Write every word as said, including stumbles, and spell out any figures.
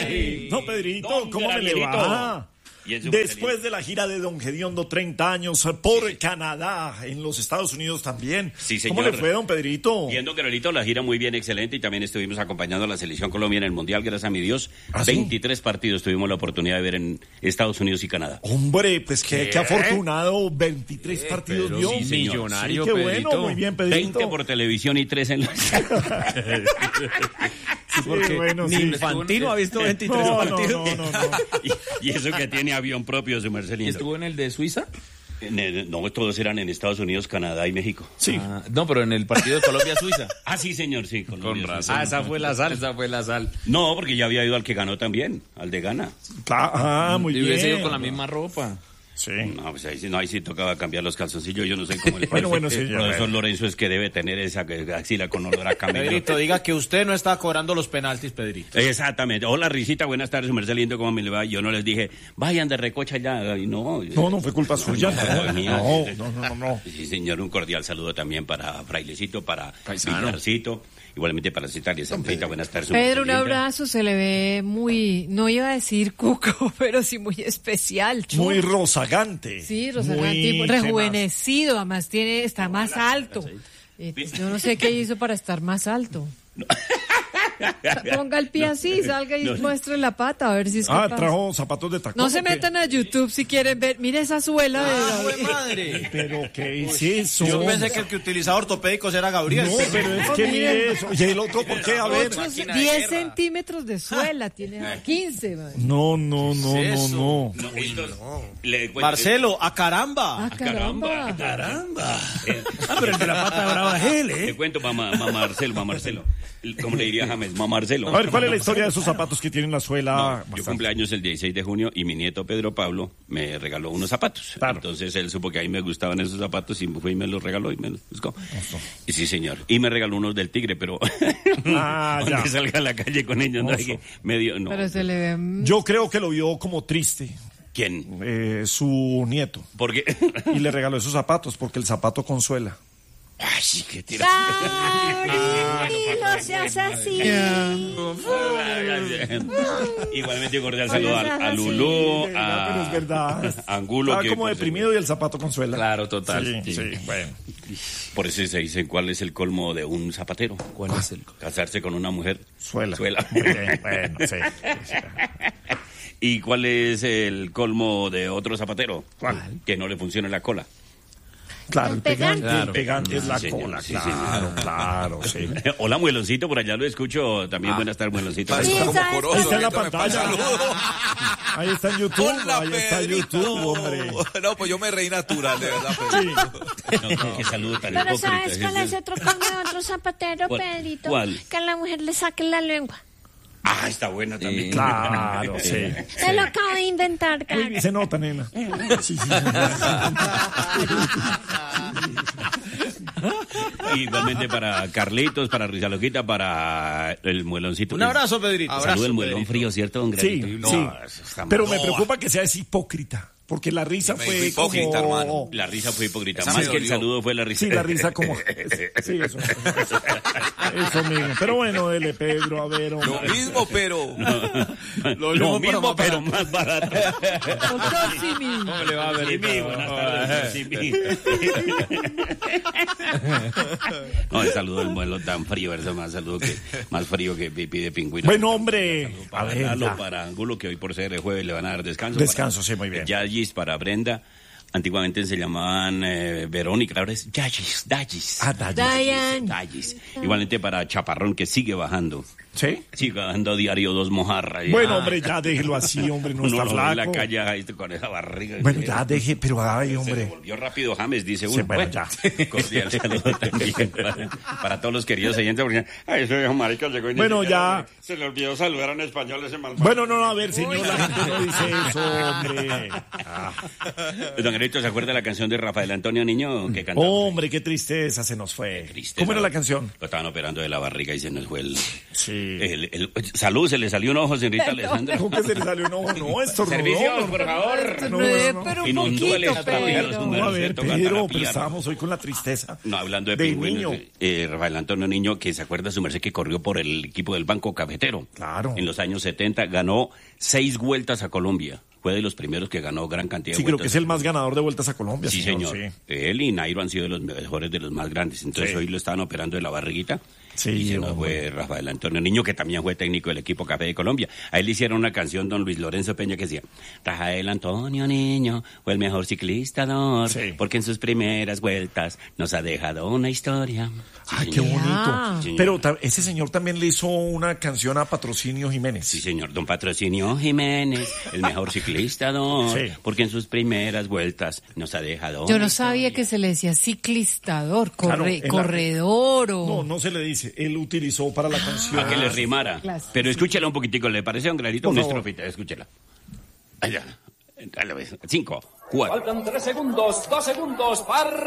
No, Pedrito, Don ¿cómo me le Granierito. va? Después Después de la gira de Don Gediondo, treinta años por Canadá, en los Estados Unidos también. Sí, señor. ¿Cómo le fue, don Pedrito? Viendo que Lolito, la gira muy bien, excelente, y también estuvimos acompañando a la selección Colombia en el Mundial, gracias a mi Dios. ¿Ah, sí? veintitrés partidos tuvimos la oportunidad de ver en Estados Unidos y Canadá. Hombre, pues qué, qué afortunado, veintitrés partidos vio. sí, señor. Millonario, Sí, qué Pedrito. bueno, muy bien, Pedrito. veinte por televisión y tres en la... Sí, porque bueno, Ni sí. Infantino ha visto veintitrés No, no, partidos. no, no, no. y, y eso que tiene avión propio, su merced ¿Y lindo. estuvo en el de Suiza? En el- No, todos eran en Estados Unidos, Canadá y México. Sí. Ah, no, pero en el partido de Colombia-Suiza. Ah, sí, señor, sí. Colombia, sí. Ah, esa fue la sal. Esa fue la sal. No, porque ya había ido al que ganó también, al de Ghana. Claro, ah, muy Y bien. hubiese ido con la misma ropa. Sí. No, pues ahí sí, no, ahí sí tocaba cambiar los calzoncillos. Yo no sé cómo el Bueno, bueno, sí, el ya, profesor bueno. Lorenzo es que debe tener esa axila con olor a camello. Pedrito, diga que usted no está cobrando los penaltis, Pedrito. Exactamente. Hola, Risita, buenas tardes, su merced lindo, ¿cómo me le va? Yo no les dije, vayan de recocha ya. Y no, No, no fue culpa suya. no, No, mía. no, no, no, no. Sí, señor, un cordial saludo también para Frailecito, para Paisano. Pilarcito, igualmente para Citalia Sanfrita, buenas tardes. su Pedro, un merced linda. abrazo, se le ve muy, no iba a decir cuco, pero sí muy especial. chulo. Muy rozagante. Sí, Rosalía, Muy- tipo, ¿qué más? rejuvenecido, además tiene, está más alto. Eh, pues, yo no sé qué hizo para estar más alto. Ponga el pie así, salga y no. muestre la pata, a ver si es Ah, capaz. trajo zapatos de tacón. No se ¿o qué? metan a YouTube si quieren ver. Mire esa suela de ¡Ah, David. jue madre! Pero ¿qué es eso? Yo pensé que el que utilizaba ortopédicos era Gabriel. No, pero es que mire eso. ¿Y el otro por qué? A ver. Ocho- máquina de diez guerra. centímetros de suela, tiene quince. man. No, no, no, ¿Qué es no, eso? no. No, entonces, le cuento- Marcelo, a caramba. Ah, caramba. caramba. Eh, Ah, pero el de la pata de brava es él, Te ¿eh? cuento, mamá, mamá Marcelo, mamá Marcelo. ¿Cómo le diría James? Mamá Marcelo. A ver, ¿cuál es la historia de esos zapatos que tienen la suela? No, yo bastante? cumpleaños el dieciséis de junio y mi nieto Pedro Pablo me regaló unos zapatos. Claro. Entonces él supo que a mí me gustaban esos zapatos y fue y me los regaló y me los buscó. Y sí, señor. Y me regaló unos del Tigre, pero Ah, ya. donde salga a la calle con ellos, no hay Oso. que medio, no. Pero se le ve. mm, Yo creo que lo vio como triste, ¿Quién? eh, su nieto. Porque Y le regaló esos zapatos porque el zapato consuela. Ay, sí, qué tira. Gabriel, no seas así. Igualmente cordial saludo a, a Lulú, Ah, pero es a, verdad. a Angulo. Estaba que como por deprimido y el zapato consuela. Claro, total. Sí, sí, bueno. Por eso se dice cuál es el colmo de un zapatero. ¿Cuál es el? Casarse con una mujer. Suela. Suela. Muy bien, bueno, sí. sí. ¿Y cuál es el colmo de otro zapatero? ¿Cuál? Que no le funcione la cola. Claro, el pegante, Claro. el pegante es la Sí, señor, cola, sí, claro, claro, sí. Hola, Mueloncito, por allá lo escucho. También buenas tardes, Mueloncito. Ahí está, ¿sabes ahí cuál? está en la pantalla. Ahí está en YouTube, Hola, ahí está en Pedrito. YouTube, hombre. No, pues yo me reí natural, de verdad, Pedrito. Sí. No, qué saludo tan Pero hipócrita. ¿sabes cuál es otro colmo de otro zapatero, ¿Cuál? Pedrito? ¿Cuál? Que a la mujer le saquen la lengua. Ah, está buena también. Claro, sí. Se lo acabo de inventar, Uy, cara. se nota, nena. Sí, sí. Igualmente para Carlitos, para Risa Loquita, para el Mueloncito. Un abrazo, Pedrito. Saludo el muelón Pedrito. frío, ¿cierto, don Sí, Granito? sí. No, eso está Pero mal. me preocupa que seas hipócrita. Porque la risa Me fue dijo hipócrita, como... hermano. La risa fue hipócrita. Esa Más me que el dolió. saludo fue la risa. Sí, la risa como... Sí, eso. Eso mismo. Pero bueno, dele, Pedro, a ver, Lo hombre. mismo, pero... Lo, mismo, mismo, pero pero más barato. Doctor Simi. ¿Cómo le va a ver? Simi, buenas tardes, Simi. No, el saludo del vuelo tan frío, eso más saludo que más frío que pipí de pingüino. Bueno, hombre. A Para ver, Lalo, ya. para Angulo, que hoy por ser el jueves le van a dar descanso. Descanso, para, sí, muy bien. Yagis, para Brenda. Antiguamente se llamaban eh, Verónica, ahora es Yagis, Dagis. Ah, Dagis. Diane. Dagis. Igualmente para Chaparrón, que sigue bajando. ¿Sí? Sigue bajando diario dos mojarras. Y- Bueno, Ah, hombre, ya déjelo así, hombre, no uno está lo ve en la flaco. calle ahí, con esa barriga. Bueno, ya deje, pero ay, Se hombre. volvió rápido James, dice uno. Sí, bueno, ya. Cordial saludo también para, para todos los queridos oyentes, porque ay, ese viejo marica llegó y ni Bueno, siquiera ya. se le olvidó saludar en español ese malvado. Bueno, no, no, a ver, señor, la gente no dice eso, hombre. Ah. Don Gerito, ¿se acuerda de la canción de Rafael Antonio Niño que cantaba? Hombre, qué tristeza se nos fue. Triste, ¿Cómo era ¿no? la canción? Lo estaban operando de la barriga y se nos fue el... Sí. El, el- salud, se le salió un ojo, señorita Alessandra. ¿Cómo que se le salió un ojo? No, esto no. Servicios, por favor. Estornudé, pero un Inundó el poquito, estadio, pero... los No, a ver, Toca Pedro, la pero pierna. estábamos hoy con la tristeza. No, hablando de del pingüinos, niño. eh, Rafael Antonio Niño, que se acuerda su merced que corrió por el equipo del Banco Cafetero. Claro. En los años setenta ganó seis vueltas a Colombia. Fue de los primeros que ganó gran cantidad Sí, de creo vueltas. que es el más ganador de vueltas a Colombia, Sí, señor. sí. Él y Nairo han sido de los mejores, de los más grandes. Entonces Sí. hoy lo estaban operando de la barriguita. Sí, y se nos hombre. fue Rafael Antonio Niño, que también fue técnico del equipo Café de Colombia. A él le hicieron una canción, don Luis Lorenzo Peña, que decía: Rafael Antonio Niño fue el mejor ciclista, don, Sí. porque en sus primeras vueltas nos ha dejado una historia. Sí, Ay, qué señor. bonito. Sí, señor. Pero ta- ese señor también le hizo una canción a Patrocinio Jiménez. Sí, señor. Don Patrocinio Jiménez, el mejor ciclista, don, Sí. porque en sus primeras vueltas nos ha dejado Yo una no sabía que se le decía ciclistador, corre, Claro, en la- corredor o... No, no se le dice. Él utilizó para la canción. A que le rimara. Claro. Pero escúchela un poquitico, ¿le parece un granito? Por Una favor. estrofita, escúchela. Allá. Dale, pues. Cinco, cuatro. Faltan tres segundos, dos segundos, par.